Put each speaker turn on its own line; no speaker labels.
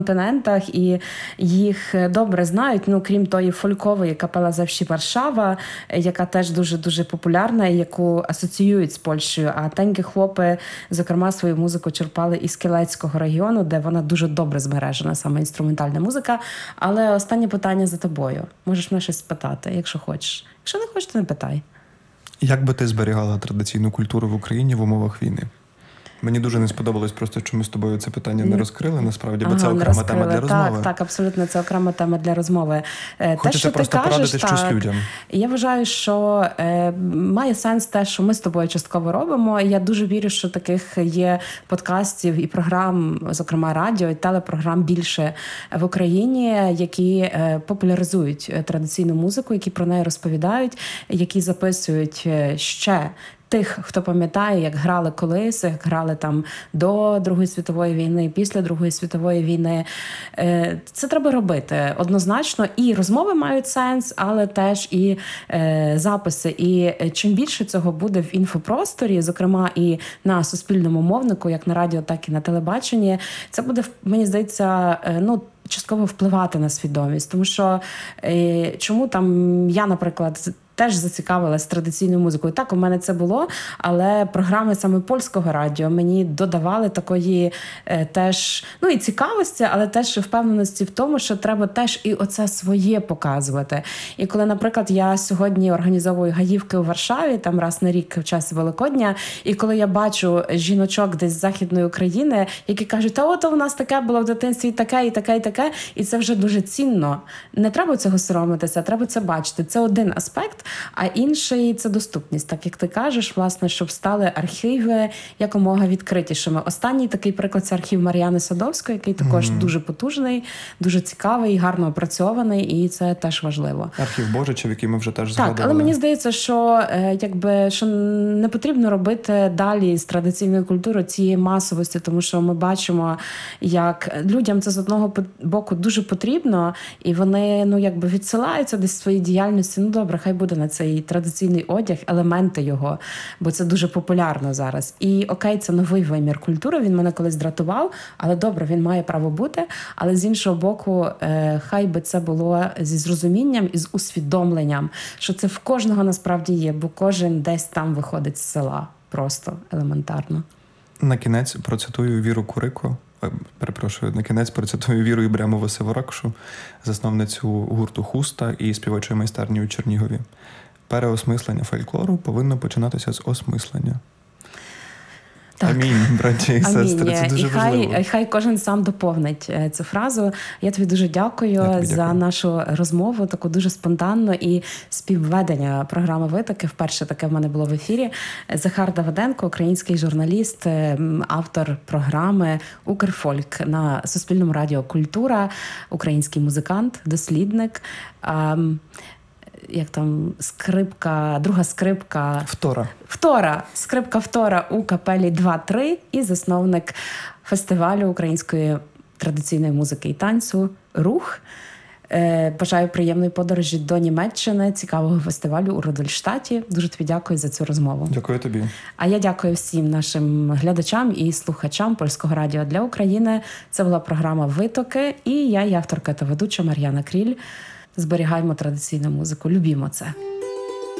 континентах, і їх добре знають. Ну, крім тої фолькової капела «Завші Варшава», яка теж дуже-дуже популярна, яку асоціюють з Польщею. А «Тенькі хлопи», зокрема, свою музику черпали із Кілецького регіону, де вона дуже добре збережена, саме інструментальна музика. Але останнє питання за тобою. Можеш мене щось спитати, якщо хочеш. Якщо не хочеш, то не питай.
Як би ти зберігала традиційну культуру в Україні в умовах війни? Мені дуже не сподобалось просто, що ми з тобою це питання не розкрили, насправді, бо це окрема тема для розмови.
Так, абсолютно, це окрема тема для розмови.
Хочете просто порадити щось людям?
Я вважаю, що має сенс те, що ми з тобою частково робимо. Я дуже вірю, що таких є подкастів і програм, зокрема радіо, і телепрограм більше в Україні, які популяризують традиційну музику, які про неї розповідають, які записують ще тих, хто пам'ятає, як грали колись, як грали там до Другої світової війни, після Другої світової війни. Це треба робити однозначно. І розмови мають сенс, але теж і записи. І чим більше цього буде в інфопросторі, зокрема і на суспільному мовнику, як на радіо, так і на телебаченні, це буде, мені здається, частково впливати на свідомість. Тому що чому там я, наприклад, теж зацікавилась традиційною музикою. Так, у мене це було, але програми саме польського радіо мені додавали такої теж, і цікавості, але теж впевненості в тому, що треба теж і оце своє показувати. І коли, наприклад, я сьогодні організовую гаївки у Варшаві, там раз на рік в часі Великодня, і коли я бачу жіночок десь з Західної України, які кажуть, та от у нас таке було в дитинстві, і таке, і таке, і таке, і це вже дуже цінно. Не треба цього соромитися, треба це бачити. Це один аспект. А інший – це доступність. Так, як ти кажеш, власне, щоб стали архіви якомога відкритішими. Останній такий приклад – це архів Мар'яни Садовської, який також дуже потужний, дуже цікавий, гарно опрацьований, і це теж важливо.
Архів Божичів, який ми вже теж згадували.
Так, але мені здається, що що не потрібно робити далі з традиційної культури цієї масовості, тому що ми бачимо, як людям це з одного боку дуже потрібно, і вони відсилаються десь в своїй діяльності. Добре, хай буде на цей традиційний одяг, елементи його, бо це дуже популярно зараз. І окей, це новий вимір культури, він мене колись дратував, але добре, він має право бути, але з іншого боку, хай би це було зі зрозумінням і з усвідомленням, що це в кожного насправді є, бо кожен десь там виходить з села, просто елементарно.
На кінець процитую Віру Курико, Віру Ібрямову Севоракшу, засновницю гурту «Хуста» і співочої майстерні у Чернігові. Переосмислення фольклору повинно починатися з осмислення. Так. Амінь, браті і сестри, це дуже важливо.
Хай кожен сам доповнить цю фразу. Я тобі дуже дякую за нашу розмову, таку дуже спонтанну, і співведення програми «Витоки». Вперше таке в мене було в ефірі. Захар Давиденко, український журналіст, автор програми «Укрфольк» на Суспільному радіо «Культура», український музикант, дослідник. Як там друга скрипка... Скрипка втора у капелі 2-3 і засновник фестивалю української традиційної музики і танцю «Рух». Бажаю приємної подорожі до Німеччини, цікавого фестивалю у Рудольштаті. Дуже тобі дякую за цю розмову.
Дякую тобі.
А я дякую всім нашим глядачам і слухачам Польського радіо для України. Це була програма «Витоки», і я, авторка та ведуча Мар'яна Кріль. Зберігаємо традиційну музику, любімо це.